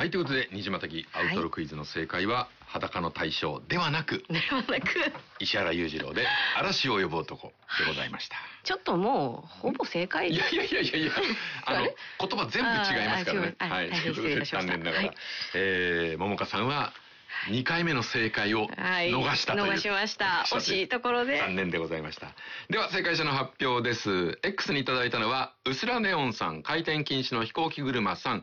はい、ということで、虹またぎアウトロクイズの正解は、裸の大将ではなく、石原裕次郎で嵐を呼ぶ男でございました。 ちょっともう、ほぼ正解。 いや、言葉全部違いますからね。はい、残念ながら。桃花さんは、2回目の正解を逃したという、 逃しました。惜しいところで。 残念でございました。では正解者の発表です。X にいただいたのは、うすらネオンさん、回転禁止の飛行機車さん、